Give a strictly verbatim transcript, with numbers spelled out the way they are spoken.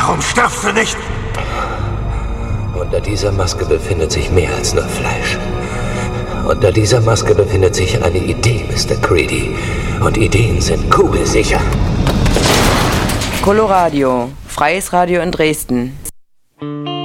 Warum stirbst du nicht? Unter dieser Maske befindet sich mehr als nur Fleisch. Unter dieser Maske befindet sich eine Idee, Mister Creedy. Und Ideen sind kugelsicher. Coloradio, freies Radio in Dresden.